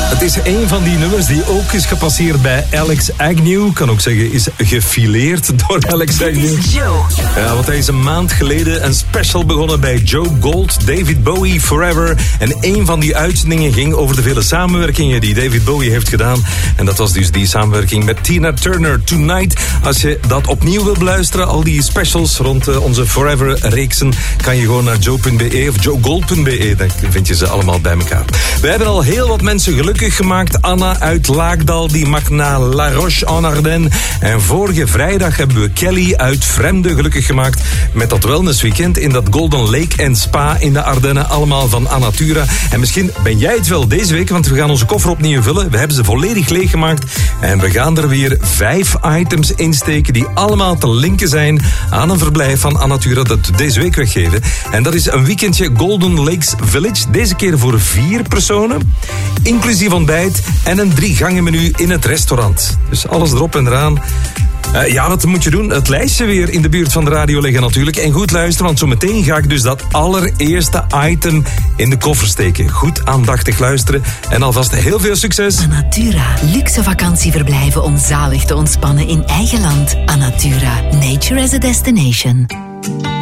Het is een van die nummers die ook is gepasseerd bij Alex Agnew. Kan ook zeggen, is gefileerd door Alex Agnew. Ja, want hij is een maand geleden een special begonnen bij Joe Gold, David Bowie Forever. En een van die uitzendingen ging over de vele samenwerkingen die David Bowie heeft gedaan. En dat was dus die samenwerking met Tina Turner, Tonight. Als je dat opnieuw wil beluisteren, al die specials rond onze Forever-reeksen, kan je gewoon naar joe.be of joegold.be. Dan vind je ze allemaal bij elkaar. We hebben al heel wat mensen gelukkig gemaakt. Anna uit Laakdal, die mag naar La Roche-en-Ardennes. En vorige vrijdag hebben we Kelly uit Vremde gelukkig gemaakt met dat wellnessweekend in dat Golden Lake en Spa in de Ardennen. Allemaal van Anatura. En misschien ben jij het wel deze week, want we gaan onze koffer opnieuw vullen. We hebben ze volledig leeggemaakt. En we gaan er weer 5 items insteken die allemaal te linken zijn aan een verblijf van Anatura dat we deze week weggeven. En dat is een weekendje Golden Lakes Village. Deze keer voor 4 personen. Inclusief ontbijt en een 3-gangen menu in het restaurant. Dus alles erop en eraan. Ja, wat moet je doen? Het lijstje weer in de buurt van de radio leggen natuurlijk. En goed luisteren, want zo meteen ga ik dus dat allereerste item in de koffer steken. Goed aandachtig luisteren en alvast heel veel succes. Anatura, luxe vakantieverblijven om zalig te ontspannen in eigen land. Anatura, nature as a destination.